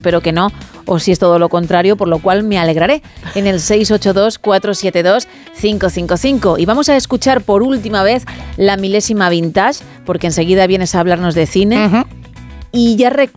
Espero que no, o si es todo lo contrario, por lo cual me alegraré, en el 682-472-555. Y vamos a escuchar por última vez la milésima vintage, porque enseguida vienes a hablarnos de cine. Y ya